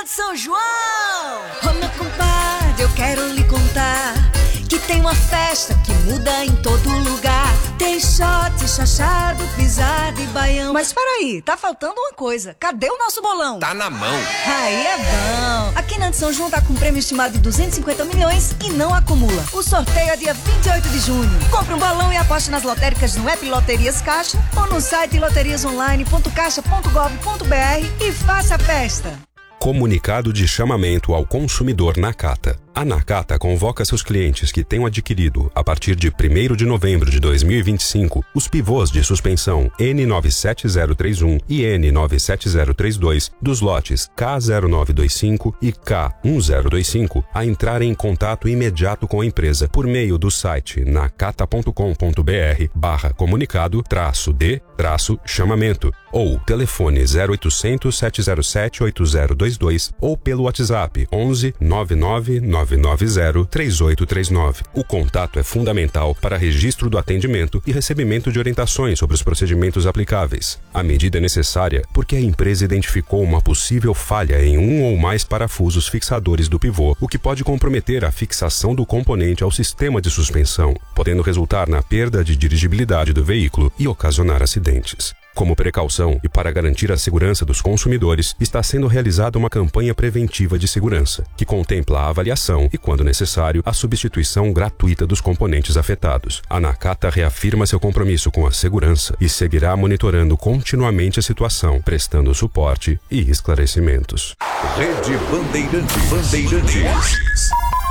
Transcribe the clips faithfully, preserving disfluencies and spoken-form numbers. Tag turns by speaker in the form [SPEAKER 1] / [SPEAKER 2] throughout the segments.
[SPEAKER 1] de São João! Ô meu compadre, eu quero lhe contar que tem uma festa que muda em todo lugar. Tem shot, chachado, pisada e baião. Mas peraí, tá faltando uma coisa. Cadê o nosso bolão?
[SPEAKER 2] Tá na mão.
[SPEAKER 1] Aí é bom. Aqui na de São João tá com um prêmio estimado de duzentos e cinquenta milhões e não acumula. O sorteio é dia vinte e oito de junho. Compre um balão e aposte nas lotéricas no app Loterias Caixa ou no site loterias online ponto caixa ponto gov ponto br e faça a festa.
[SPEAKER 3] Comunicado de chamamento ao consumidor Nakata. A Nakata convoca seus clientes que tenham adquirido, a partir de primeiro de novembro de dois mil e vinte e cinco, os pivôs de suspensão N nove sete zero três um e N nove sete zero três dois dos lotes K zero nove dois cinco e K um zero dois cinco a entrarem em contato imediato com a empresa por meio do site nakata ponto com ponto br barra comunicado traço de traço chamamento ou telefone zero oitocentos, sete zero sete, oito zero dois dois ou pelo WhatsApp onze nove nove nove nove zero três oito três nove. O contato é fundamental para registro do atendimento e recebimento de orientações sobre os procedimentos aplicáveis. A medida é necessária porque a empresa identificou uma possível falha em um ou mais parafusos fixadores do pivô, o que pode comprometer a fixação do componente ao sistema de suspensão, podendo resultar na perda de dirigibilidade do veículo e ocasionar acidentes. Como precaução e para garantir a segurança dos consumidores, está sendo realizada uma campanha preventiva de segurança, que contempla a avaliação e, quando necessário, a substituição gratuita dos componentes afetados. A Nakata reafirma seu compromisso com a segurança e seguirá monitorando continuamente a situação, prestando suporte e esclarecimentos.
[SPEAKER 4] Rede Bandeirantes. Bandeirantes.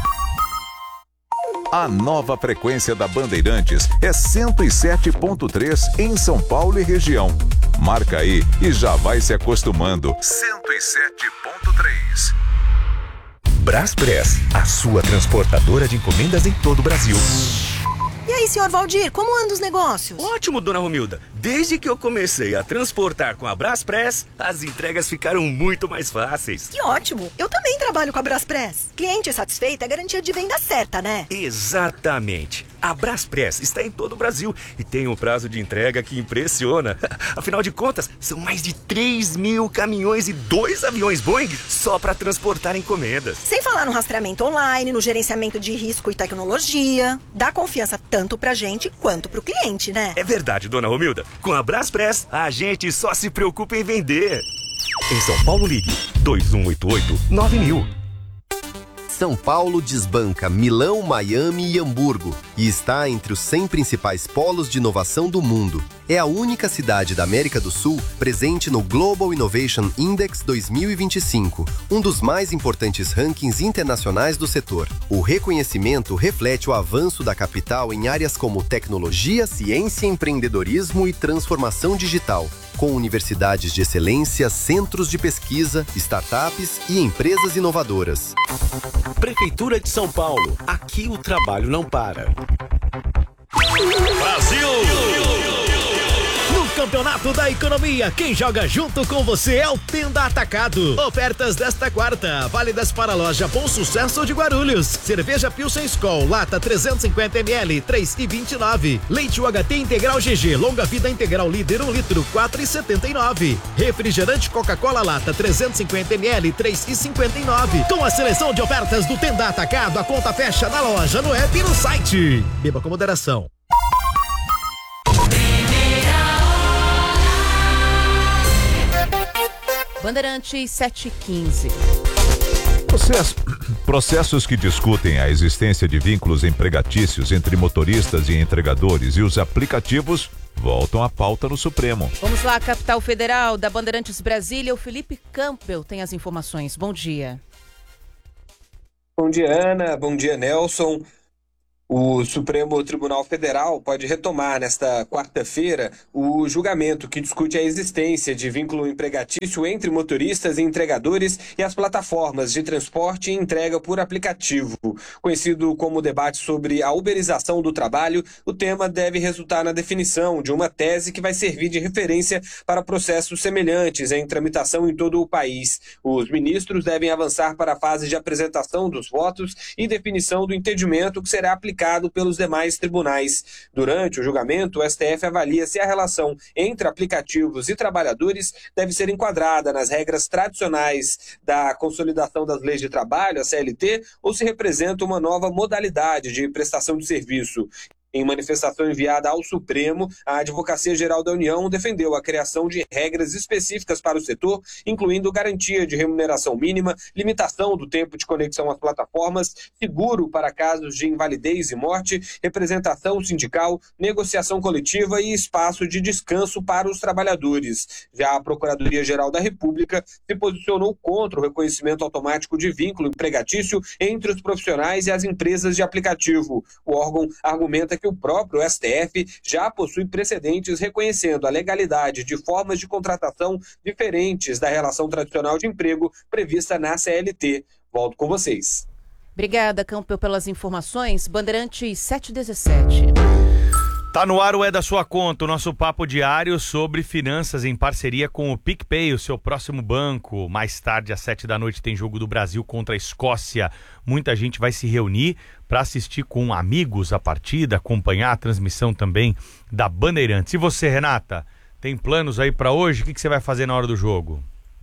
[SPEAKER 4] A nova frequência da Bandeirantes é cento e sete ponto três em São Paulo e região. Marca aí e já vai se acostumando. cento e sete ponto três.
[SPEAKER 5] Braspress, a sua transportadora de encomendas em todo o Brasil.
[SPEAKER 6] E aí, senhor Valdir, como andam os negócios?
[SPEAKER 7] Ótimo, dona Romilda. Desde que eu comecei a transportar com a Braspress, as entregas ficaram muito mais fáceis.
[SPEAKER 6] Que ótimo! Eu também trabalho com a Braspress. Cliente satisfeito é garantia de venda certa, né?
[SPEAKER 7] Exatamente. A Braspress está em todo o Brasil e tem um prazo de entrega que impressiona. Afinal de contas, são mais de três mil caminhões e dois aviões Boeing só para transportar encomendas.
[SPEAKER 6] Sem falar no rastreamento online, no gerenciamento de risco e tecnologia. Dá confiança tanto pra gente quanto pro cliente, né?
[SPEAKER 7] É verdade, dona Romilda. Com a Braspress, a gente só se preocupa em vender. Em São Paulo, ligue dois um oito oito, nove mil.
[SPEAKER 8] São Paulo desbanca Milão, Miami e Hamburgo e está entre os cem principais polos de inovação do mundo. É a única cidade da América do Sul presente no Global Innovation Index dois mil e vinte e cinco, um dos mais importantes rankings internacionais do setor. O reconhecimento reflete o avanço da capital em áreas como tecnologia, ciência, empreendedorismo e transformação digital, com universidades de excelência, centros de pesquisa, startups e empresas inovadoras.
[SPEAKER 9] Prefeitura de São Paulo. Aqui o trabalho não para.
[SPEAKER 10] Brasil! No Campeonato da Economia, quem joga junto com você é o Tenda Atacado. Ofertas desta quarta, válidas para a loja Bom Sucesso de Guarulhos. Cerveja Pilsen Skol, lata trezentos e cinquenta mililitros, três e vinte e nove. Leite U H T Integral G G, longa vida integral líder um litro, quatro e setenta e nove. Refrigerante Coca-Cola lata trezentos e cinquenta mililitros, três e cinquenta e nove. Com a seleção de ofertas do Tenda Atacado, a conta fecha na loja, no app e no site. Beba com moderação.
[SPEAKER 11] Bandeirantes sete e quinze.
[SPEAKER 4] Processo, processos que discutem a existência de vínculos empregatícios entre motoristas e entregadores e os aplicativos voltam à pauta no Supremo.
[SPEAKER 11] Vamos lá, capital federal da Bandeirantes Brasília, o Felipe Campbell tem as informações. Bom dia.
[SPEAKER 12] Bom dia, Ana. Bom dia, Nelson. O Supremo Tribunal Federal pode retomar nesta quarta-feira o julgamento que discute a existência de vínculo empregatício entre motoristas e entregadores e as plataformas de transporte e entrega por aplicativo. Conhecido como debate sobre a uberização do trabalho, o tema deve resultar na definição de uma tese que vai servir de referência para processos semelhantes em tramitação em todo o país. Os ministros devem avançar para a fase de apresentação dos votos e definição do entendimento que será aplicado aplicado pelos demais tribunais. Durante o julgamento, o S T F avalia se a relação entre aplicativos e trabalhadores deve ser enquadrada nas regras tradicionais da Consolidação das Leis de Trabalho, a C L T, ou se representa uma nova modalidade de prestação de serviço. Em manifestação enviada ao Supremo, a Advocacia Geral da União defendeu a criação de regras específicas para o setor, incluindo garantia de remuneração mínima, limitação do tempo de conexão às plataformas, seguro para casos de invalidez e morte, representação sindical, negociação coletiva e espaço de descanso para os trabalhadores. Já a Procuradoria-Geral da República se posicionou contra o reconhecimento automático de vínculo empregatício entre os profissionais e as empresas de aplicativo. O órgão argumenta que que o próprio S T F já possui precedentes reconhecendo a legalidade de formas de contratação diferentes da relação tradicional de emprego prevista na C L T. Volto com vocês.
[SPEAKER 11] Obrigada, Campbell, pelas informações. Bandeirantes sete e dezessete.
[SPEAKER 2] Tá no ar o É da Sua Conta, o nosso papo diário sobre finanças em parceria com o PicPay, o seu próximo banco. Mais tarde, às sete da noite, tem jogo do Brasil contra a Escócia. Muita gente vai se reunir para assistir com amigos a partida, acompanhar a transmissão também da Bandeirantes. E você, Renata, tem planos aí para hoje? O que, que você vai fazer na hora do jogo?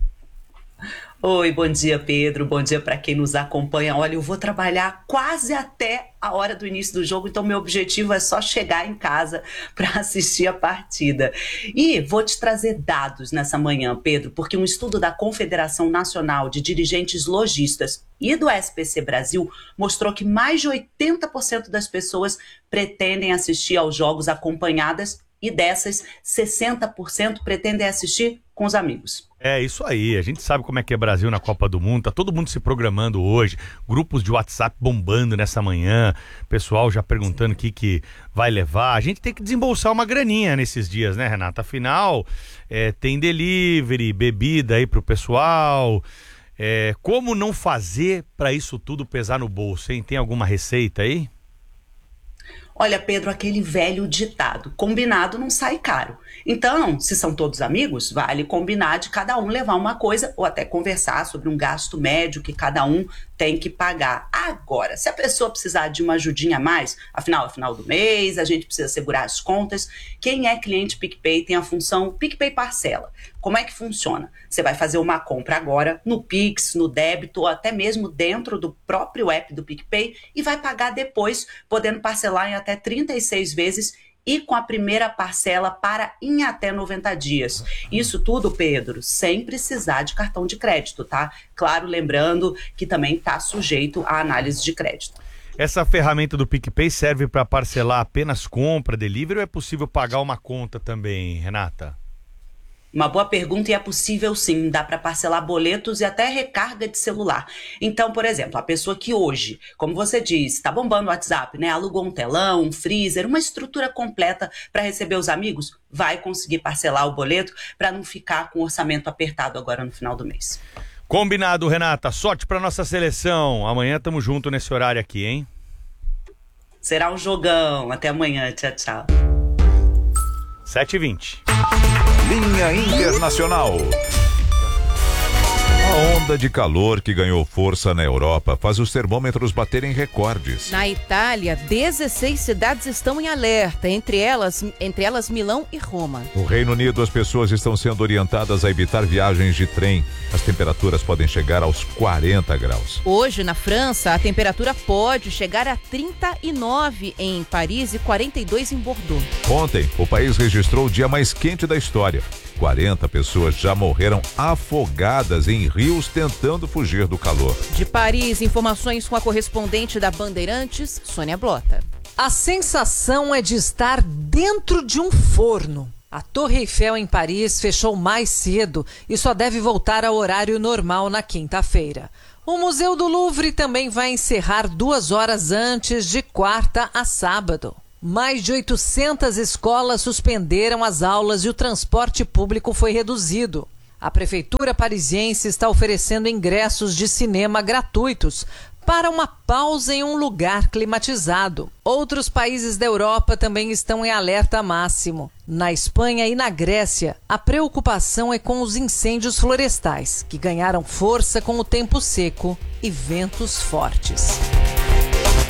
[SPEAKER 13] Oi, bom dia, Pedro, bom dia para quem nos acompanha. Olha, eu vou trabalhar quase até a hora do início do jogo, então meu objetivo é só chegar em casa para assistir a partida. E vou te trazer dados nessa manhã, Pedro, porque um estudo da Confederação Nacional de Dirigentes Lojistas e do S P C Brasil mostrou que mais de oitenta por cento das pessoas pretendem assistir aos jogos acompanhadas e dessas, sessenta por cento pretendem assistir com os amigos.
[SPEAKER 2] É isso aí, a gente sabe como é que é Brasil na Copa do Mundo, tá todo mundo se programando hoje, grupos de WhatsApp bombando nessa manhã, pessoal já perguntando o que, que vai levar. A gente tem que desembolsar uma graninha nesses dias, né, Renata? Afinal, é, tem delivery, bebida aí pro pessoal. É, como não fazer para isso tudo pesar no bolso, hein? Tem alguma receita aí?
[SPEAKER 13] Olha, Pedro, aquele velho ditado, combinado não sai caro. Então, se são todos amigos, vale combinar de cada um levar uma coisa ou até conversar sobre um gasto médio que cada um tem que pagar. Agora, se a pessoa precisar de uma ajudinha a mais, afinal, é final do mês, a gente precisa segurar as contas, quem é cliente PicPay tem a função PicPay Parcela. Como é que funciona? Você vai fazer uma compra agora no Pix, no débito ou até mesmo dentro do próprio app do PicPay e vai pagar depois, podendo parcelar em até trinta e seis vezes e com a primeira parcela para em até noventa dias. Isso tudo, Pedro, sem precisar de cartão de crédito, tá? Claro, lembrando que também está sujeito à análise de crédito.
[SPEAKER 2] Essa ferramenta do PicPay serve para parcelar apenas compra, delivery ou é possível pagar uma conta também, Renata?
[SPEAKER 13] Uma boa pergunta e é possível sim, dá para parcelar boletos e até recarga de celular. Então, por exemplo, a pessoa que hoje, como você disse, está bombando o WhatsApp, né? Alugou um telão, um freezer, uma estrutura completa para receber os amigos, vai conseguir parcelar o boleto para não ficar com o orçamento apertado agora no final do mês.
[SPEAKER 2] Combinado, Renata. Sorte para nossa seleção. Amanhã tamo junto nesse horário aqui, hein?
[SPEAKER 13] Será um jogão. Até amanhã. Tchau, tchau.
[SPEAKER 2] sete e vinte.
[SPEAKER 4] Linha Internacional. A onda de calor que ganhou força na Europa faz os termômetros baterem recordes.
[SPEAKER 11] Na Itália, dezesseis cidades estão em alerta, entre elas, entre elas Milão e Roma.
[SPEAKER 4] No Reino Unido, as pessoas estão sendo orientadas a evitar viagens de trem. As temperaturas podem chegar aos quarenta graus.
[SPEAKER 11] Hoje, na França, a temperatura pode chegar a trinta e nove em Paris e quarenta e dois em Bordeaux.
[SPEAKER 4] Ontem, o país registrou o dia mais quente da história. quarenta pessoas já morreram afogadas em rios tentando fugir do calor.
[SPEAKER 11] De Paris, informações com a correspondente da Bandeirantes, Sônia Blota.
[SPEAKER 14] A sensação é de estar dentro de um forno. A Torre Eiffel em Paris fechou mais cedo e só deve voltar ao horário normal na quinta-feira. O Museu do Louvre também vai encerrar duas horas antes de quarta a sábado. Mais de oitocentas escolas suspenderam as aulas e o transporte público foi reduzido. A prefeitura parisiense está oferecendo ingressos de cinema gratuitos para uma pausa em um lugar climatizado. Outros países da Europa também estão em alerta máximo. Na Espanha e na Grécia, a preocupação é com os incêndios florestais, que ganharam força com o tempo seco e ventos fortes.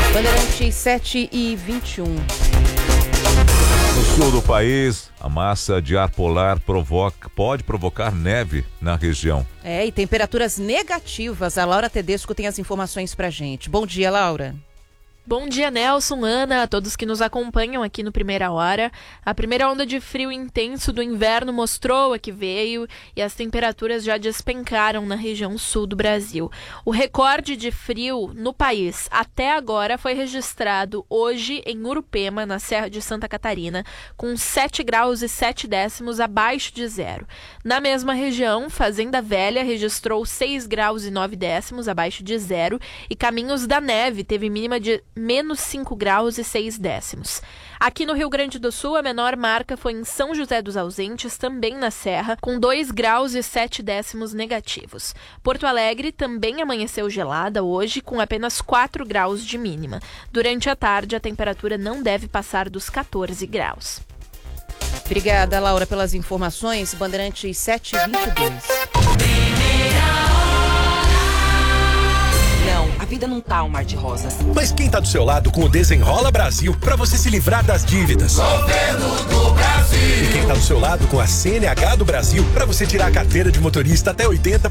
[SPEAKER 11] Bandeirantes sete e vinte e um.
[SPEAKER 15] No sul do país, a massa de ar polar provoca, pode provocar neve na região.
[SPEAKER 11] É, e temperaturas negativas. A Laura Tedesco tem as informações pra gente. Bom dia, Laura.
[SPEAKER 16] Bom dia, Nelson, Ana, a todos que nos acompanham aqui no Primeira Hora. A primeira onda de frio intenso do inverno mostrou a que veio e as temperaturas já despencaram na região sul do Brasil. O recorde de frio no país até agora foi registrado hoje em Urupema, na Serra de Santa Catarina, com sete graus e sete décimos abaixo de zero. Na mesma região, Fazenda Velha registrou seis graus e nove décimos abaixo de zero e Caminhos da Neve teve mínima de menos cinco graus e seis décimos. Aqui no Rio Grande do Sul, a menor marca foi em São José dos Ausentes, também na Serra, com dois graus e sete décimos negativos. Porto Alegre também amanheceu gelada hoje, com apenas quatro graus de mínima. Durante a tarde, a temperatura não deve passar dos quatorze graus.
[SPEAKER 11] Obrigada, Laura, pelas informações. Bandeirantes sete e vinte e dois.
[SPEAKER 17] Não, a vida não tá um mar de rosas.
[SPEAKER 9] Mas quem tá do seu lado com o Desenrola Brasil pra você se livrar das dívidas?
[SPEAKER 18] Governo do Brasil.
[SPEAKER 9] E quem tá do seu lado com a C N H do Brasil pra você tirar a carteira de motorista até oitenta